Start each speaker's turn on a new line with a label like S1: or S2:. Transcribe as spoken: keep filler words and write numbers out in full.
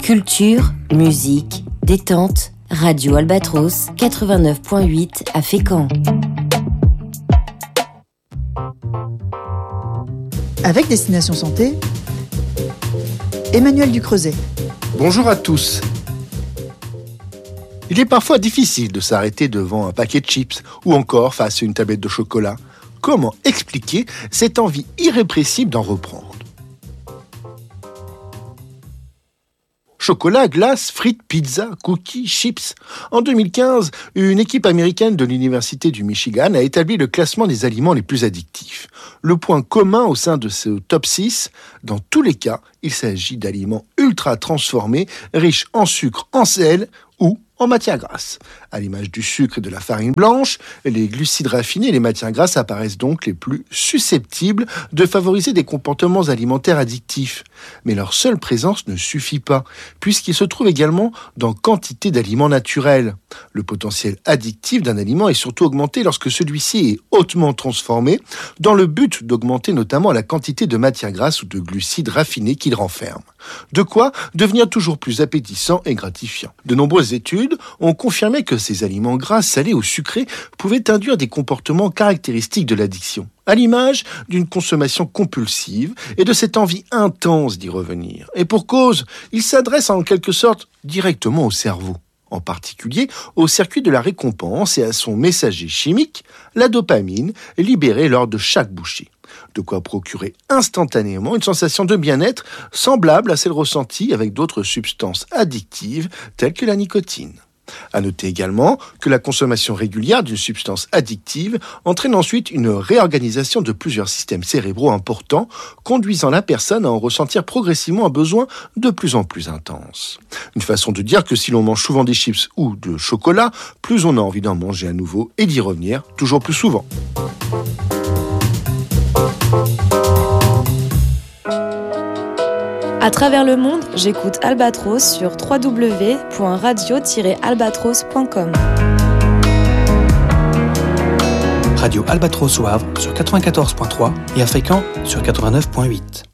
S1: Culture, musique, détente, Radio Albatros, quatre-vingt-neuf point huit à Fécamp.
S2: Avec Destination Santé, Emmanuel Ducreuset.
S3: Bonjour à tous. Il est parfois difficile de s'arrêter devant un paquet de chips ou encore face à une tablette de chocolat. Comment expliquer cette envie irrépressible d'en reprendre ? Chocolat, glace, frites, pizza, cookies, chips. En deux mille quinze, une équipe américaine de l'Université du Michigan a établi le classement des aliments les plus addictifs. Le point commun au sein de ce top six, dans tous les cas, il s'agit d'aliments ultra transformés, riches en sucre, en sel ou en matières grasses. À l'image du sucre et de la farine blanche, les glucides raffinés et les matières grasses apparaissent donc les plus susceptibles de favoriser des comportements alimentaires addictifs. Mais leur seule présence ne suffit pas, puisqu'ils se trouvent également dans quantité d'aliments naturels. Le potentiel addictif d'un aliment est surtout augmenté lorsque celui-ci est hautement transformé, dans le but d'augmenter notamment la quantité de matières grasses ou de glucides raffinés qu'il renferme. De quoi devenir toujours plus appétissant et gratifiant. De nombreuses études ont confirmé que ces aliments gras, salés ou sucrés pouvaient induire des comportements caractéristiques de l'addiction, à l'image d'une consommation compulsive et de cette envie intense d'y revenir. Et pour cause, ils s'adressent en quelque sorte directement au cerveau, en particulier au circuit de la récompense et à son messager chimique, la dopamine, libérée lors de chaque bouchée. De quoi procurer instantanément une sensation de bien-être semblable à celle ressentie avec d'autres substances addictives telles que la nicotine. À noter également que la consommation régulière d'une substance addictive entraîne ensuite une réorganisation de plusieurs systèmes cérébraux importants, conduisant la personne à en ressentir progressivement un besoin de plus en plus intense. Une façon de dire que si l'on mange souvent des chips ou de chocolat, plus on a envie d'en manger à nouveau et d'y revenir toujours plus souvent.
S4: À travers le monde, j'écoute Albatros sur w w w point radio tiret albatros point com.
S5: Radio Albatros au Havre sur quatre-vingt-quatorze point trois et à Fécamp sur quatre-vingt-neuf point huit.